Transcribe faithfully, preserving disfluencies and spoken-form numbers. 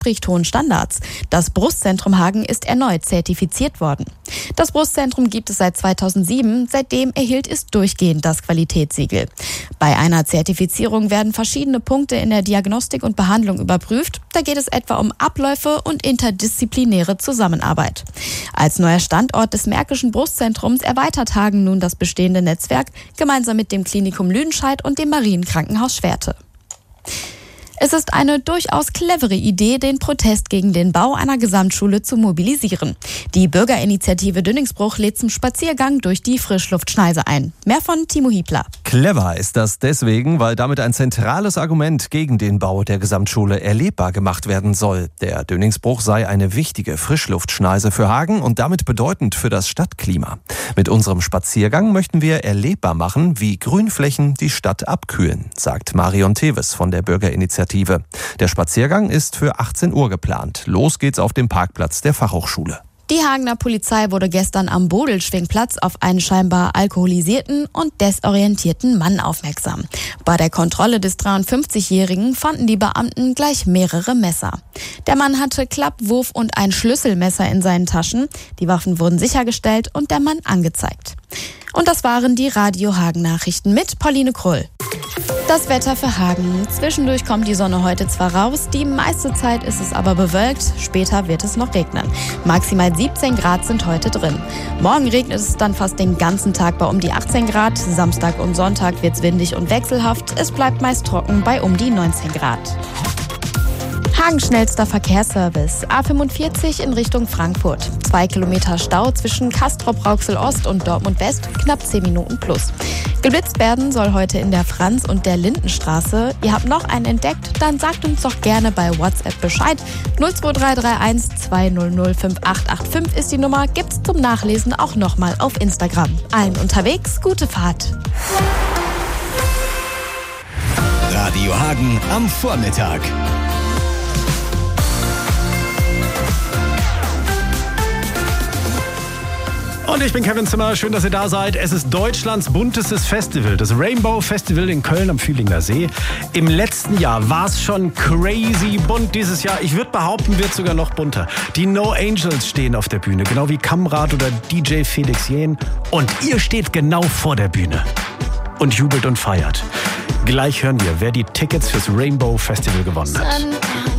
entspricht hohen Standards. Das Brustzentrum Hagen ist erneut zertifiziert worden. Das Brustzentrum gibt es seit zweitausendsieben. Seitdem erhielt es durchgehend das Qualitätssiegel. Bei einer Zertifizierung werden verschiedene Punkte in der Diagnostik und Behandlung überprüft. Da geht es etwa um Abläufe und interdisziplinäre Zusammenarbeit. Als neuer Standort des Märkischen Brustzentrums erweitert Hagen nun das bestehende Netzwerk gemeinsam mit dem Klinikum Lüdenscheid und dem Marienkrankenhaus Schwerte. Es ist eine durchaus clevere Idee, den Protest gegen den Bau einer Gesamtschule zu mobilisieren. Die Bürgerinitiative Dünningsbruch lädt zum Spaziergang durch die Frischluftschneise ein. Mehr von Timo Hiebler. Clever ist das deswegen, weil damit ein zentrales Argument gegen den Bau der Gesamtschule erlebbar gemacht werden soll. Der Dünningsbruch sei eine wichtige Frischluftschneise für Hagen und damit bedeutend für das Stadtklima. Mit unserem Spaziergang möchten wir erlebbar machen, wie Grünflächen die Stadt abkühlen, sagt Marion Teves von der Bürgerinitiative. Der Spaziergang ist für achtzehn Uhr geplant. Los geht's auf dem Parkplatz der Fachhochschule. Die Hagener Polizei wurde gestern am Bodelschwingplatz auf einen scheinbar alkoholisierten und desorientierten Mann aufmerksam. Bei der Kontrolle des dreiundfünfzigjährigen fanden die Beamten gleich mehrere Messer. Der Mann hatte Klapp-, Wurf- und ein Schlüsselmesser in seinen Taschen. Die Waffen wurden sichergestellt und der Mann angezeigt. Und das waren die Radio Hagen Nachrichten mit Pauline Krull. Das Wetter für Hagen. Zwischendurch kommt die Sonne heute zwar raus, die meiste Zeit ist es aber bewölkt. Später wird es noch regnen. Maximal siebzehn Grad sind heute drin. Morgen regnet es dann fast den ganzen Tag bei um die achtzehn Grad. Samstag und Sonntag wird es windig und wechselhaft. Es bleibt meist trocken bei um die neunzehn Grad. Hagens schnellster Verkehrsservice. A fünfundvierzig in Richtung Frankfurt. Zwei Kilometer Stau zwischen Castrop-Rauxel Ost und Dortmund West, knapp zehn Minuten plus. Geblitzt werden soll heute in der Franz- und der Lindenstraße. Ihr habt noch einen entdeckt? Dann sagt uns doch gerne bei WhatsApp Bescheid. null zwei drei drei eins zwei null null fünf acht acht fünf ist die Nummer. Gibt's zum Nachlesen auch nochmal auf Instagram. Allen unterwegs, gute Fahrt. Radio Hagen am Vormittag. Und ich bin Kevin Zimmer, schön, dass ihr da seid. Es ist Deutschlands buntestes Festival, das Rainbow Festival in Köln am Fühlinger See. Im letzten Jahr war es schon crazy bunt. Dieses Jahr, ich würde behaupten, wird sogar noch bunter. Die No Angels stehen auf der Bühne, genau wie Kamrat oder D J Felix Jähn. Und ihr steht genau vor der Bühne und jubelt und feiert. Gleich hören wir, wer die Tickets fürs Rainbow Festival gewonnen hat.